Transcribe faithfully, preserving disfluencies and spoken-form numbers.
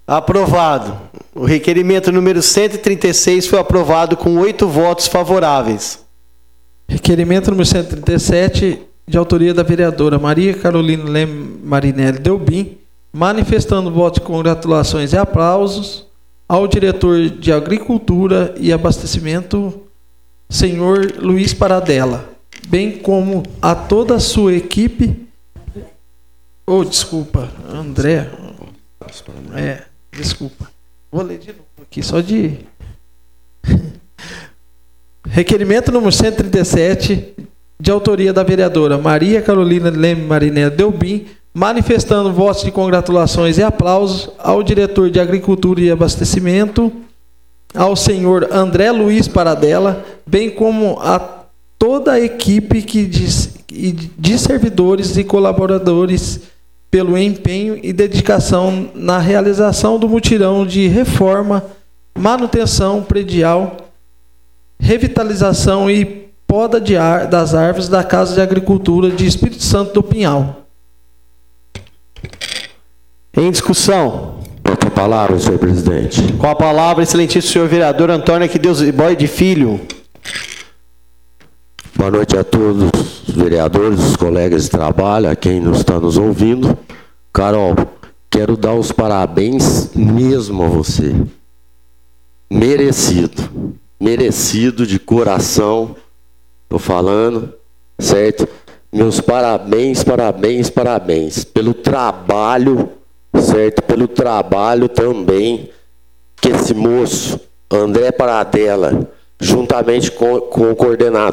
Aprovado. O requerimento número cento e trinta e seis foi aprovado com oito votos favoráveis. Requerimento número cento e trinta e sete, de autoria da vereadora Maria Carolina Leme Marinelli Delbim, manifestando voto de congratulações e aplausos ao diretor de Agricultura e Abastecimento, senhor Luiz Paradella, bem como a toda a sua equipe. Oh, desculpa, André. É, desculpa. Vou ler de novo aqui, só de... Requerimento número cento e trinta e sete, de autoria da vereadora Maria Carolina Leme Marinelli Delbim, manifestando votos de congratulações e aplausos ao diretor de Agricultura e Abastecimento, ao senhor André Luiz Paradella, bem como a toda a equipe que de, de servidores e colaboradores pelo empenho e dedicação na realização do mutirão de reforma, manutenção predial, revitalização e poda de ar, das árvores da Casa de Agricultura de Espírito Santo do Pinhal. Em discussão. Com a palavra, senhor presidente. Com a palavra, excelentíssimo senhor vereador Antônio Aquedeus Boide Filho. Boa noite a todos os vereadores, os colegas de trabalho, a quem nos está nos ouvindo. Carol, quero dar os parabéns mesmo a você. Merecido. Merecido de coração. Estou falando, certo? Meus parabéns, parabéns, parabéns. Pelo trabalho, certo? Pelo trabalho também que esse moço, André Paradella, juntamente com, com o coordenador,